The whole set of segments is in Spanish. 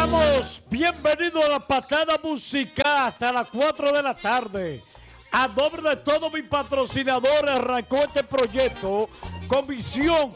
Vamos, bienvenido a la patada musical hasta las 4 de la tarde. A nombre de todos mis patrocinadores arrancó este proyecto con visión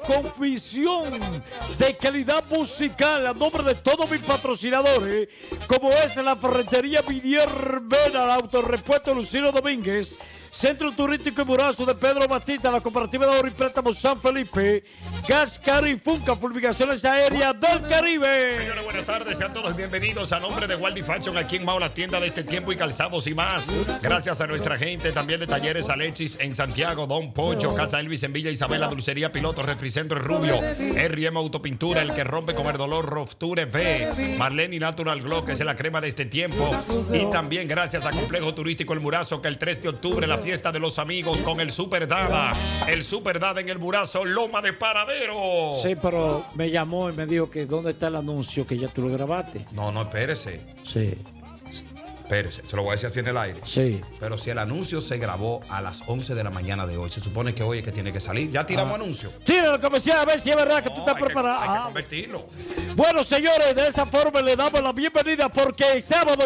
de calidad musical. A nombre de todos mis patrocinadores, como es la ferretería Vidier Mena, el Autorepuesto Lucino Domínguez, Centro Turístico y Murazo de Pedro Batista, la Cooperativa de Ahorro y Préstamo San Felipe, Gas Cari Funca, Fumigaciones Aéreas del Caribe. Señores, buenas tardes, sean todos bienvenidos a nombre de Waldi Fashion aquí en Mao, la tienda de este tiempo y calzados y más. Gracias a nuestra gente, también de Talleres Alexis en Santiago, Don Pocho, Casa Elvis en Villa Isabela, Dulcería Piloto, Refricentro Rubio, RM Autopintura, el que rompe con el dolor, Rofture V, Marlene Natural Glow, que es la crema de este tiempo. Y también gracias a Complejo Turístico El Murazo, que el 3 de octubre, la fiesta de los amigos con el Super Dada. El Super Dada en El Murazo, Loma de Paradero. Sí, pero me llamó y me dijo que dónde está el anuncio que ya tú lo grabaste. No, espérese. Sí. Espérese, se lo voy a decir así en el aire. Sí. Pero si el anuncio se grabó a las 11 de la mañana de hoy, se supone que hoy es que tiene que salir. Ya tiramos anuncio. Tíralo, comercial, a ver si es verdad que tú estás preparado. Hay que convertirlo. Bueno, señores, de esta forma le damos la bienvenida porque sábado,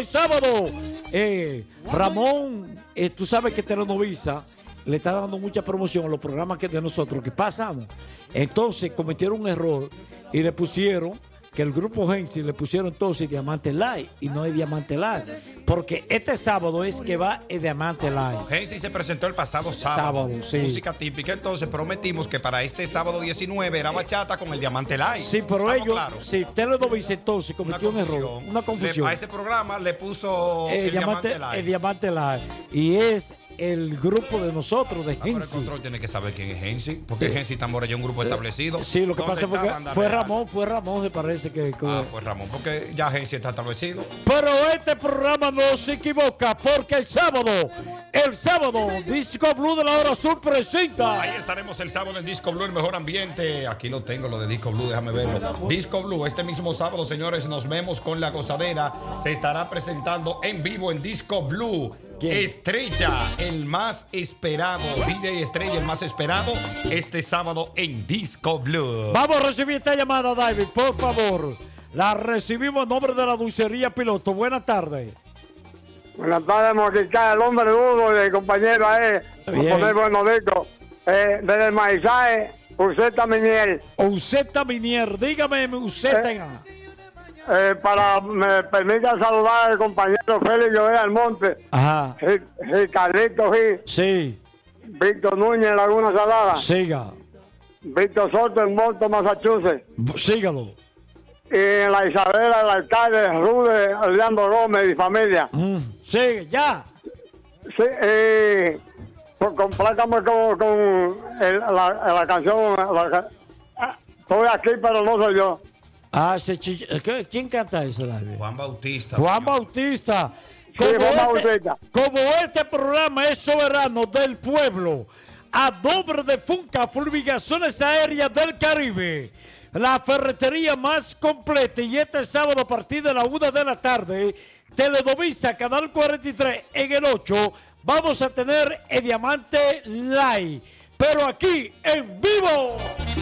Ramón, tú sabes que Telenovisa le está dando mucha promoción a los programas que de nosotros que pasamos. Entonces cometieron un error y le pusieron que el grupo Gensi le pusieron entonces Diamante Live y no es Diamante Live, porque este sábado es que va el Diamante Live. Gensi se presentó el pasado sábado, sí. Música típica, entonces prometimos que para este sábado 19 era bachata con el Diamante Live. Sí, pero ¿estamos ellos, claros? sí, Telenovisa entonces cometió un error, una confusión. A ese programa le puso el Diamante Live. El Diamante Live. Y es el grupo de nosotros, de Gensi. El control tiene que saber quién es Gensi, porque Gensi Tambora ya es un grupo establecido. Sí, lo que pasa fue que fue Ramón, me parece que... fue Ramón, porque ya Gensi está establecido. Pero este programa no se equivoca, porque el sábado, Disco Blue de la Hora Azul presenta. Ahí estaremos el sábado en Disco Blue, el mejor ambiente. Aquí lo tengo, lo de Disco Blue, déjame verlo. Disco Blue, este mismo sábado, señores, nos vemos con La Gozadera. Se estará presentando en vivo en Disco Blue. ¿Quién? Estrella, el más esperado. DJ Estrella, el más esperado. Este sábado en Disco Blue. Vamos a recibir esta llamada, David, por favor. La recibimos a nombre de la Dulcería Piloto. Buenas tardes. Buenas tardes, Moquicá, el hombre duro y el compañero ahí. Poner buenos discos. Desde el Maizaje, Uceta Minier. Uceta Minier, dígame Uceta. Me permita saludar al compañero Félix Joel Almonte. Ajá. Carlito Gil. Sí. Víctor Núñez, Laguna Salada. Siga. Víctor Soto en Boston, Massachusetts. Sígalo. Y en la Isabela, el alcalde Rude, Orlando Gómez y familia. Sigue, ya. Sí, complácame con la canción. Estoy aquí, pero no soy yo. ¿Quién canta eso, David? Juan Bautista. Juan Bautista. Como este programa es soberano del pueblo, a nombre de Funca, Fumigaciones Aéreas del Caribe, la ferretería más completa, y este sábado a partir de la 1 de la tarde, Telenovisa, Canal 43 en el 8, vamos a tener el Diamante Live, pero aquí en vivo.